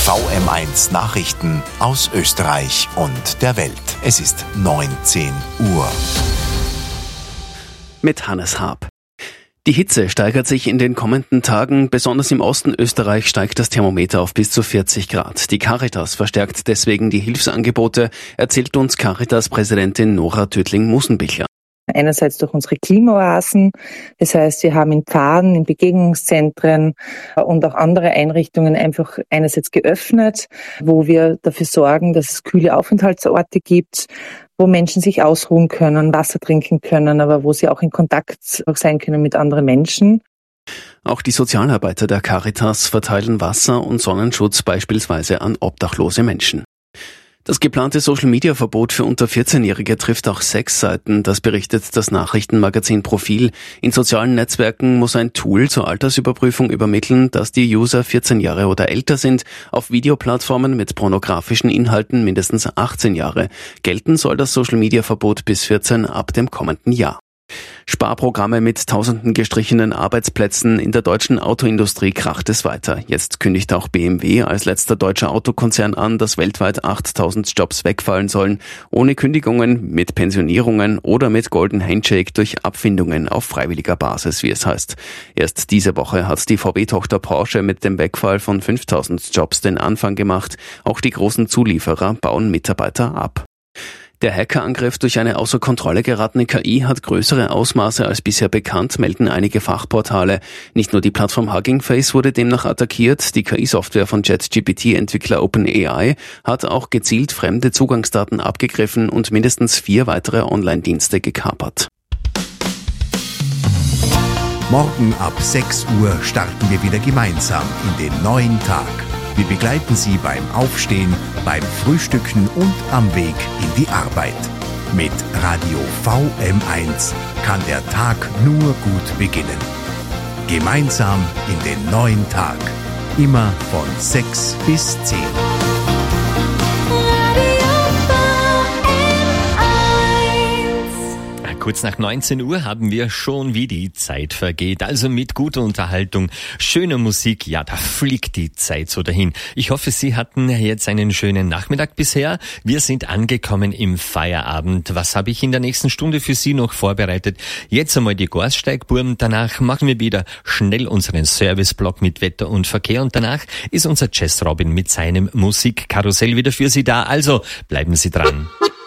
VM1 Nachrichten aus Österreich und der Welt. Es ist 19 Uhr. Mit Hannes Haab. Die Hitze steigert sich in den kommenden Tagen. Besonders im Osten Österreich steigt das Thermometer auf bis zu 40 Grad. Die Caritas verstärkt deswegen die Hilfsangebote, erzählt uns Caritas-Präsidentin Nora Tödling-Musenbichler. Einerseits durch unsere Klimaoasen, das heißt, wir haben in Pfaden, in Begegnungszentren und auch andere Einrichtungen einfach einerseits geöffnet, wo wir dafür sorgen, dass es kühle Aufenthaltsorte gibt, wo Menschen sich ausruhen können, Wasser trinken können, aber wo sie auch in Kontakt sein können mit anderen Menschen. Auch die Sozialarbeiter der Caritas verteilen Wasser und Sonnenschutz beispielsweise an obdachlose Menschen. Das geplante Social-Media-Verbot für unter 14-Jährige trifft auch Sexseiten, das berichtet das Nachrichtenmagazin Profil. In sozialen Netzwerken muss ein Tool zur Altersüberprüfung übermitteln, dass die User 14 Jahre oder älter sind, auf Videoplattformen mit pornografischen Inhalten mindestens 18 Jahre. Gelten soll das Social-Media-Verbot bis 14 ab dem kommenden Jahr. Sparprogramme mit tausenden gestrichenen Arbeitsplätzen in der deutschen Autoindustrie kracht es weiter. Jetzt kündigt auch BMW als letzter deutscher Autokonzern an, dass weltweit 8000 Jobs wegfallen sollen, ohne Kündigungen, mit Pensionierungen oder mit Golden Handshake durch Abfindungen auf freiwilliger Basis, wie es heißt. Erst diese Woche hat die VW-Tochter Porsche mit dem Wegfall von 5000 Jobs den Anfang gemacht. Auch die großen Zulieferer bauen Mitarbeiter ab. Der Hackerangriff durch eine außer Kontrolle geratene KI hat größere Ausmaße als bisher bekannt, melden einige Fachportale. Nicht nur die Plattform Hugging Face wurde demnach attackiert, die KI-Software von ChatGPT-Entwickler OpenAI hat auch gezielt fremde Zugangsdaten abgegriffen und mindestens 4 weitere Online-Dienste gekapert. Morgen ab 6 Uhr starten wir wieder gemeinsam in den neuen Tag. Wir begleiten Sie beim Aufstehen, beim Frühstücken und am Weg in die Arbeit. Mit Radio VM1 kann der Tag nur gut beginnen. Gemeinsam in den neuen Tag. Immer von 6 bis 10. Kurz nach 19 Uhr haben wir schon, wie die Zeit vergeht. Also mit guter Unterhaltung, schöner Musik, ja, da fliegt die Zeit so dahin. Ich hoffe, Sie hatten jetzt einen schönen Nachmittag bisher. Wir sind angekommen im Feierabend. Was habe ich in der nächsten Stunde für Sie noch vorbereitet? Jetzt einmal die Gasteigburm. Danach machen wir wieder schnell unseren Serviceblock mit Wetter und Verkehr. Und danach ist unser Jazz Robin mit seinem Musikkarussell wieder für Sie da. Also bleiben Sie dran.